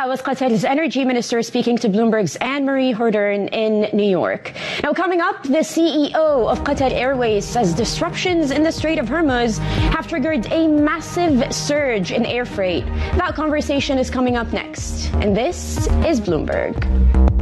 That was Qatar's energy minister speaking to Bloomberg's Anne-Marie Hordern in New York. Now, coming up, the CEO of Qatar Airways says disruptions in the Strait of Hormuz have triggered a massive surge in air freight. That conversation is coming up next. And this is Bloomberg.